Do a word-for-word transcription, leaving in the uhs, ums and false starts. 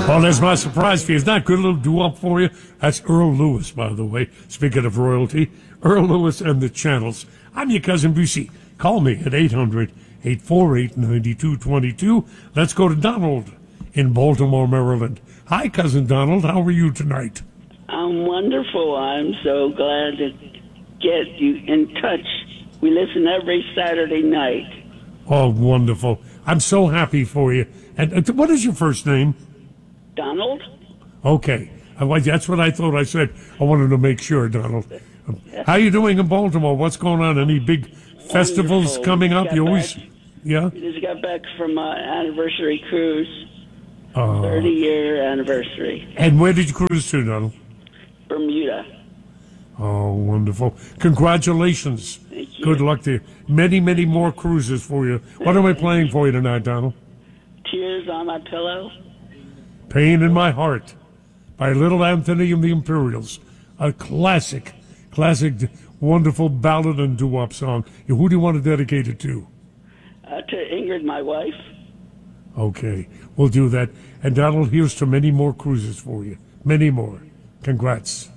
Well, there's my surprise for you. Is that a good little doo-wop for you? That's Earl Lewis, by the way. Speaking of royalty, Earl Lewis and the Channels. I'm your cousin Brucey. Call me at eight hundred, eight four eight, nine two two two. Let's go to Donald in Baltimore, Maryland. Hi, cousin Donald. How are you tonight? I'm wonderful. I'm so glad to get you in touch. We listen every Saturday night. Oh, wonderful. I'm so happy for you. And uh, what is your first name? Donald? Okay. I, well, that's what I thought I said. I wanted to make sure, Donald. Um, how you doing in Baltimore? What's going on? Any big festivals Wonderful. coming up? Got You always... back. Yeah? We just got back from uh, anniversary cruise, Uh, thirty-year anniversary, and where did you cruise to, Donald? Bermuda. Oh, wonderful. Congratulations. Thank you. Good luck to you. Many, many more cruises for you. What am I playing for you tonight, Donald? Tears on My Pillow. Pain in My Heart by Little Anthony and the Imperials. A classic, classic, wonderful ballad and doo-wop song. Who do you want to dedicate it to? Uh, to Ingrid, my wife. Okay, we'll do that. And Donald, here's to many more cruises for you. Many more. Congrats.